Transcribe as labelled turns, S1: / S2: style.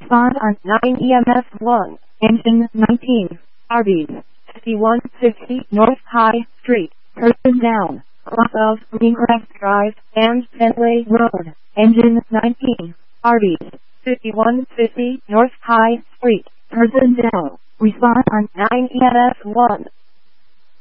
S1: Respond on 9 EMS 1. Engine 19. Arby's. 5150 North High Street. Person down. Off of Greencrest Drive and Fenway Road. Engine 19. Arby's. 5150 North High Street. Person down. Respond on 9 EMS 1.